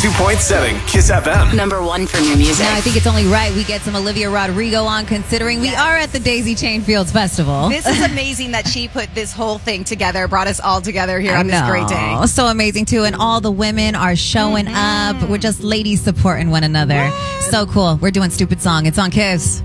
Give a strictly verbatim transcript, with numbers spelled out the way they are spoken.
ninety-two point seven Kiss F M. Number one for new music. Now, I think it's only right we get some Olivia Rodrigo on, considering we Yes. are at the Daisy Chain Fields Festival. This is amazing that she put this whole thing together, brought us all together here I on this know. great day. So amazing, too. And all the women are showing Mm-hmm. up. We're just ladies supporting one another. So cool. We're doing Stupid Song. It's on Kiss.